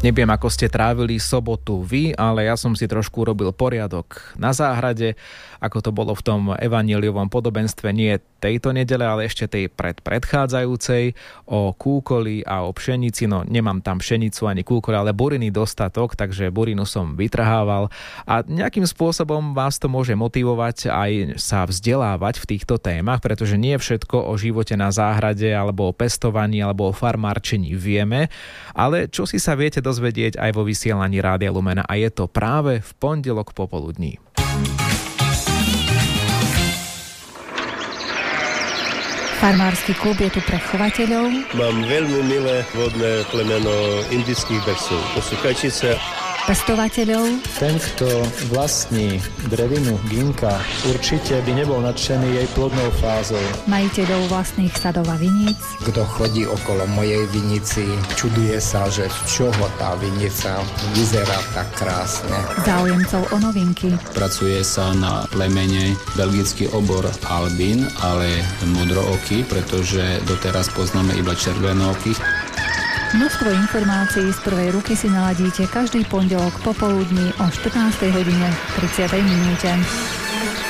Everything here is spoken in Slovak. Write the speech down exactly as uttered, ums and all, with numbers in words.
Neviem, ako ste trávili sobotu vy, ale ja som si trošku robil poriadok na záhrade, ako to bolo v tom evanjeliovom podobenstve nie tejto nedele, ale ešte tej predpredchádzajúcej o kúkoli a o pšenici. No nemám tam pšenicu ani kúkoli, ale buriny dostatok, takže burinu som vytrhával a nejakým spôsobom vás to môže motivovať aj sa vzdelávať v týchto témach, pretože nie všetko o živote na záhrade alebo o pestovaní alebo o farmárčení vieme, ale čo si sa viete dozvedieť aj vo vysielaní Rádia Lumena a je to práve v pondelok popoludní. Farmársky klub je tu pre chovateľov. Mám veľmi milé vodné plemeno indických bersov. To sú kačice. Pestovateľov. Ten, kto vlastní drevinu ginka, určite by nebol nadšený jej plodnou fázou. Majiteľov vlastných sadov a viníc. Kto chodí okolo mojej vinici, čuduje sa, že z čoho tá vinica vyzerá tak krásne. Záujemcov o novinky. Pracuje sa na plemene belgický obor albín, ale modrooký, pretože doteraz poznáme iba červenookých. Množstvo informácií z prvej ruky si naladíte každý pondelok popoludní o štrnástej hodine tridsiatej minúte.